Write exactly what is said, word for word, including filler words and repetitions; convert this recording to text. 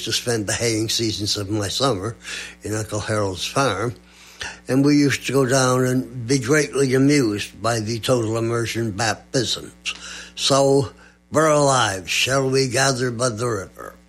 used to spend the haying seasons of my summer in Uncle Harold's farm, and we used to go down and be greatly amused by the total immersion baptisms. So, we're alive, shall we gather by the river?